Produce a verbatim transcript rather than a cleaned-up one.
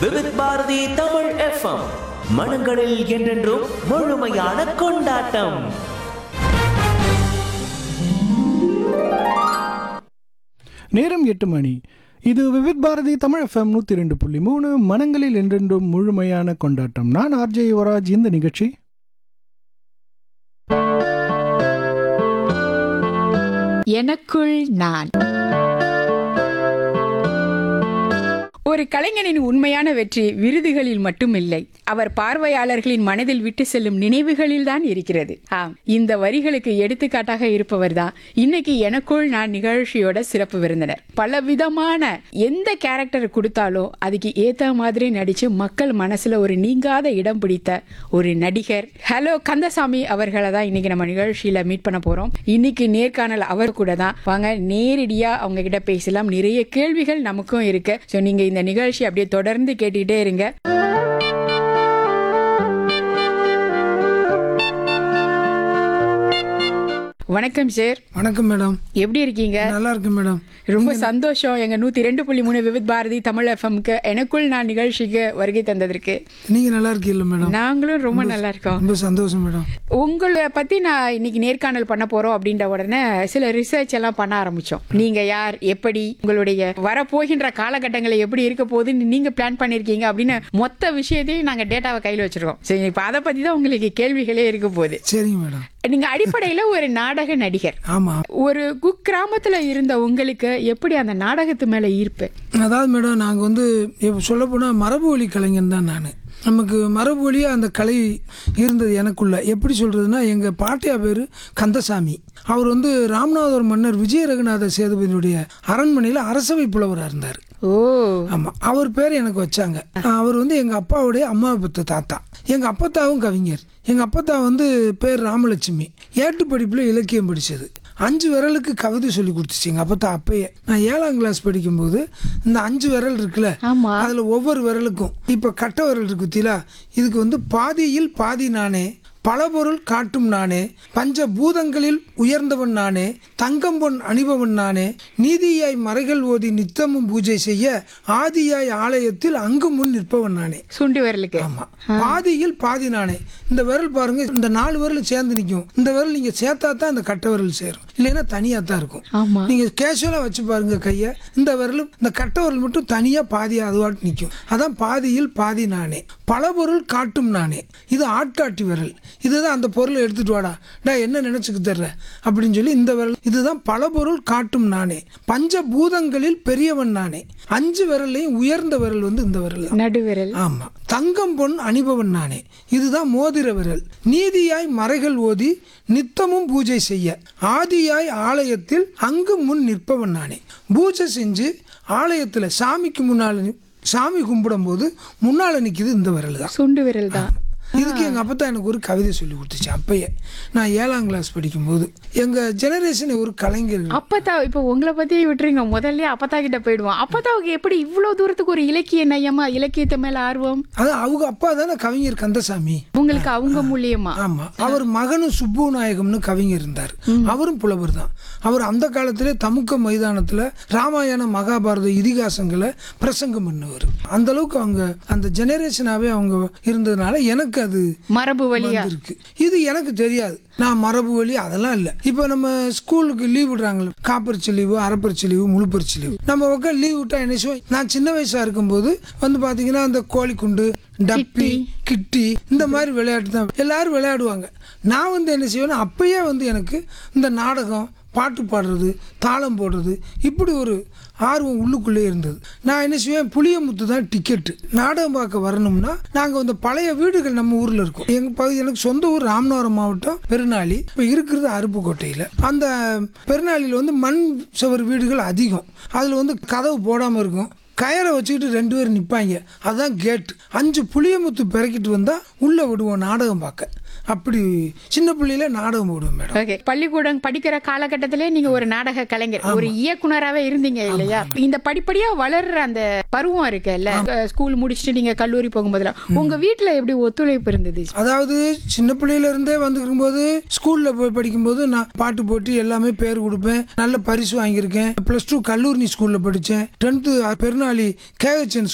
Vividh Bharathi Tamil FM, மனங்களில் என்றென்றும் முழுமையான கொண்டாட்டம். நேரம் எட்டு மணி. இது விவித் பாரதி தமிழ் எஃப்எம் நூற்றி ரெண்டு புள்ளி மூணு, மனங்களில் என்றென்றும் முழுமையான கொண்டாட்டம். நான் ஆர்ஜே யுவராஜ். இந்த நிகழ்ச்சி எனக்குள் நான். ஒரு கலைஞனின் உண்மையான வெற்றி விருதுகளில் மட்டுமில்லை, அவர் பார்வையாளர்களின் மனதில் விட்டு செல்லும் நினைவுகளில் தான் இருக்கிறது. ஆம், இந்த வரிகளுக்கு எடுத்துக்காட்டாக இருப்பவர் தான் இன்னைக்கு எனக்குள் நான் நிகழ்ச்சியோட சிறப்பு விருந்தினர். பல விதமான எந்த கேரக்டர் கொடுத்தாலும் அதுக்கு ஏத்த மாதிரி நடிச்சு மக்கள் மனசுல ஒரு நீங்காத இடம் பிடித்த ஒரு நடிகர் ஹலோ கந்தசாமி அவர்களை தான் இன்னைக்கு நம்ம நிகழ்ச்சியில மீட் பண்ண போறோம். இன்னைக்கு நேர்காணல் அவர் கூட தான். வாங்க நேரடியா அவங்க கிட்ட பேசலாம். நிறைய கேள்விகள் நமக்கும் இருக்கு. ஸோ நீங்க இந்த நிகழ்ச்சி அப்படியே தொடர்ந்து கேட்டுக்கிட்டே இருங்க. வணக்கம் சார். வணக்கம் மேடம். எப்படி இருக்கீங்க? நல்லா இருக்கு மேடம். ரொம்ப சந்தோஷம் எங்க நூத்தி ரெண்டு புள்ளி மூணு விவித் பாரதி தமிழ் எஃப்எம்க்கு எனக்குள் நான் நிகழ்ச்சிக்கு வருகை தந்ததற்கு. நீங்க நல்லா இருக்கீங்களா மேடம்? நாங்களும் ரொம்ப நல்லா இருக்கோம். ரொம்ப சந்தோஷம் மேடம். உங்களை பத்தி நான் இன்னைக்கு நேர்காணல் பண்ண போறோம் அப்படின்ற உடனே சில ரிசர்ச் எல்லாம் பண்ண ஆரம்பிச்சோம். நீங்க யார், எப்படி உங்களுடைய வரப்போகின்ற காலகட்டங்களை எப்படி இருக்க போகுதுன்னு நீங்க பிளான் பண்ணிருக்கீங்க அப்படின்னு மொத்த விஷயத்தையும் நாங்க டேட்டாவை கையில் வச்சிருக்கோம். சரி, இப்ப அதை பத்தி தான் உங்களுக்கு கேள்விகளே இருக்க போகுது. சரிங்க மேடம். நீங்க அடிப்படையில ஒரு நாடக நடிகர். ஆமா. ஒரு குக்கிராமத்துல இருந்த உங்களுக்கு எப்படி அந்த நாடகத்து மேல ஈர்ப்பு? அதாவது மேடம், நாங்க வந்து சொல்ல போனா மரபு வழி கலைஞன் தான் நான். நமக்கு மரபு வழியாக அந்த கலை இருந்தது எனக்குள்ள. எப்படி சொல்கிறதுனா, எங்கள் பாட்டியா பேர் கந்தசாமி. அவர் வந்து ராமநாதபுரம் மன்னர் விஜய ரகுநாத சேதுபதியுடைய அரண்மனையில் அரசவை புலவராக இருந்தார். ஓ ஆமாம், அவர் பேர் எனக்கு வச்சாங்க. அவர் வந்து எங்கள் அப்பாவுடைய அம்மாவை பெற்ற தாத்தா. எங்கள் அப்பத்தாவும் கவிஞர். எங்கள் அப்பத்தா வந்து பேர் ராமலட்சுமி. ஏட்டு படிப்பில் இலக்கியம் படித்தது. அஞ்சு விரலுக்கு கவிதை சொல்லி கொடுத்துச்சு எங்கள் அப்பத்தா அப்பயே. நான் ஏழாம் கிளாஸ் படிக்கும்போது இந்த அஞ்சு விரல் இருக்குல்ல, அதில் ஒவ்வொரு விரலுக்கும் இப்போ கட்ட விரல் இருக்கு பத்தியா, இதுக்கு வந்து பாதியில் பாதி நானே, பல பொருள் காட்டும் நானே, பஞ்ச பூதங்களில் உயர்ந்தவன் நானே, தங்கம் பொன் அணிபவன் நானே, நீதியாய் மறைகள் ஓதி நித்தமும் பூஜை செய்ய, ஆதியாய் ஆலயத்தில் அங்கு முன் நிற்பவன் நானே. சுண்டி விரலுக்கு. ஆமா, பாதியில் பாதி நானே. இந்த விரல் பாருங்க, இந்த நாலு விரல் சேர்ந்து நிற்கும். இந்த விரல் நீங்க சேர்த்தா தான் இந்த கட்ட விரல் சேரும், இல்லைன்னா தனியா தான் இருக்கும். நீங்க கேஷுவலா வச்சு பாருங்க கைய, இந்த விரல் இந்த கட்ட விரல் மட்டும் தனியா பாதியா அதுவாட்டு நிற்கும். அதான் பாதியில் பாதி நானே, பல பொருள் காட்டும் நானே. இது ஆட்காட்டி விரல். இதுதான் அந்த பொருளை எடுத்துட்டு வாடா, டா என்ன நினைச்சுக்கு தர்ற அப்படின்னு சொல்லி இந்த விரல். இதுதான் பல பொருள் காட்டும் நானே, பஞ்ச பூதங்களில் பெரியவன் நானே. அஞ்சு விரல்லையும் உயர்ந்த விரல் வந்து இந்த விரல், நடுவிரல். ஆமா, தங்கம் பொன் அணிபவன் நானே. இதுதான் மோதிர விரல். நீதியாய் மறைகள் ஓதி நித்தமும் பூஜை செய்ய, ஆதியாய் ஆலயத்தில் அங்கு முன் நிற்பவன் நானே. பூஜை செஞ்சு ஆலயத்துல சாமிக்கு முன்னால சாமி கும்பிடும் போது முன்னால நிக்குது இந்த விரல் தான், சுண்டு விரல் தான். இதுக்கு எங்கள் அப்பா எனக்கு ஒரு கவிதை சொல்லி கொடுத்துச்சு அப்பயே. நான் ஏழாம் கிளாஸ் படிக்கும்போது. எங்கள் ஜெனரேஷன் ஒரு கலைஞர். அப்பத்தா, இப்போ உங்களை பற்றியே விட்டுருங்க, முதல்ல அப்பத்தா கிட்ட போயிடுவோம். அப்பத்தாவுக்கு எப்படி இவ்வளோ தூரத்துக்கு ஒரு இலக்கிய நயமா, இலக்கியத்தை மேலே ஆர்வம்? அது அவங்க அப்பா தானே கவிஞர் கந்தசாமி. உங்களுக்கு அவங்க மூலியமா? ஆமா, அவர் மகனும் சுப்பு நாயகம்னு கவிஞர் இருந்தார். அவரும் புலவர் தான். அவர் அந்த காலத்திலே தமுக்க மைதானத்தில் ராமாயண மகாபாரத இதிகாசங்களை பிரசங்கம் பண்ணுவார். அந்த அளவுக்கு அவங்க அந்த ஜெனரேஷனாவே அவங்க இருந்ததுனால எனக்கு அது மரபு வழியா இருக்கு. இது எனக்கு தெரியாது, நான் மரபு வழி அதெல்லாம் இல்லை. இப்போ நம்ம ஸ்கூலுக்கு லீவ் விடுறாங்களே, காப்பரிச்சு லீவு, அரைப்பரிச்சு லீவு, முழுப்பரிச்சு லீவு. நம்ம உட்காந்து லீவ் விட்டா என்ன செய்வோம்? நான் சின்ன வயசா இருக்கும்போது வந்து பாத்தீங்கன்னா அந்த கோழிக்குண்டு, டப்பி, கிட்டி, இந்த மாதிரி விளையாட்டு தான் எல்லாரும் விளையாடுவாங்க. நான் வந்து என்ன செய்வேன்னா, அப்பயே வந்து எனக்கு இந்த நாடகம், பாட்டு பாடுறது, தாளம் போடுறது, இப்படி ஒரு ஆர்வம் உள்ளுக்குள்ளே இருந்தது. நான் என்ன செய்வேன், புளியமுத்து தான் டிக்கெட்டு. நாடகம் பார்க்க வரணும்னா நாங்கள் வந்து பழைய வீடுகள் நம்ம ஊரில் இருக்கும். எங்கள் பகுதி, எனக்கு சொந்த ஊர் ராமநாதபுரம் மாவட்டம் பெருநாளி. இப்போ இருக்கிறது அருப்புக்கோட்டையில். அந்த பெருநாளியில் வந்து மண் சுவர் வீடுகள் அதிகம். அதில் வந்து கதவு போடாமல் இருக்கும். கயரை வச்சுக்கிட்டு ரெண்டு பேரும் நிற்பாங்க. அதுதான் கேட்டு. அஞ்சு புளியமுத்து பிறக்கிட்டு வந்தால் உள்ளே விடுவோம் நாடகம் பார்க்க. அப்படி சின்ன பிள்ளையில நாடகம் போடுவோம் மேடம். ஓகே, பள்ளிக்கூடம் படிக்கிற காலகட்டத்திலே நீங்க ஒரு நாடக கலைஞர், ஒரு இயக்குனராகவே இருந்தீங்க இல்லையா? இந்த படிப்படியா வளர்ற அந்த பருவம் இருக்குல்ல, ஸ்கூல் முடிச்சுட்டு நீங்க கல்லூரி போகும்போதுல உங்க வீட்டுல எப்படி ஒத்துழைப்பு இருந்தது? அதாவது சின்ன பிள்ளையில இருந்தே வந்துருக்கும் போது ஸ்கூல்ல போய் படிக்கும்போது நான் பாட்டு போட்டு எல்லாமே பேர் கொடுப்பேன். நல்ல பரிசு வாங்கியிருக்கேன். பிளஸ் டூ கல்லூரி ஸ்கூல்ல படித்தேன். டென்த்து பெருநாளி கேஹெச்என்